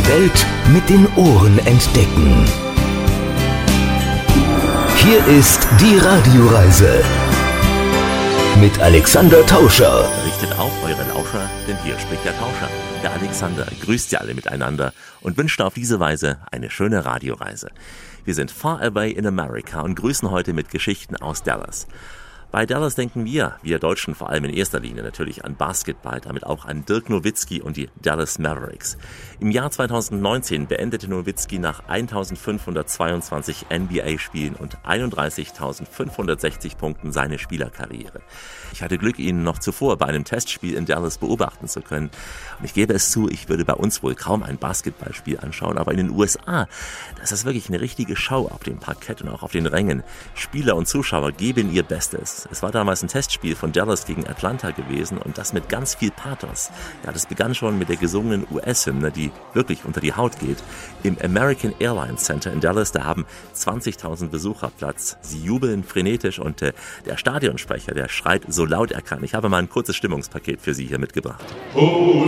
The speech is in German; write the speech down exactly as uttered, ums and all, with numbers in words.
Welt mit den Ohren entdecken. Hier ist die Radioreise mit Alexander Tauscher. Richtet auf eure Lauscher, denn hier spricht der Tauscher. Der Alexander grüßt ihr alle miteinander und wünscht auf diese Weise eine schöne Radioreise. Wir sind far away in America und grüßen heute mit Geschichten aus Dallas. Bei Dallas denken wir, wir Deutschen vor allem in erster Linie natürlich an Basketball, damit auch an Dirk Nowitzki und die Dallas Mavericks. Im Jahr zweitausendneunzehn beendete Nowitzki nach eintausendfünfhundertzweiundzwanzig N B A-Spielen und einunddreißigtausendfünfhundertsechzig Punkten seine Spielerkarriere. Ich hatte Glück, ihn noch zuvor bei einem Testspiel in Dallas beobachten zu können. Und ich gebe es zu, ich würde bei uns wohl kaum ein Basketballspiel anschauen, aber in den U S A, das ist wirklich eine richtige Show auf dem Parkett und auch auf den Rängen. Spieler und Zuschauer geben ihr Bestes. Es war damals ein Testspiel von Dallas gegen Atlanta gewesen und das mit ganz viel Pathos. Ja, das begann schon mit der gesungenen U S-Hymne, die wirklich unter die Haut geht. Im American Airlines Center in Dallas, da haben zwanzigtausend Besucher Platz. Sie jubeln frenetisch und äh, der Stadionsprecher, der schreit so laut er kann. Ich habe mal ein kurzes Stimmungspaket für Sie hier mitgebracht. Oh,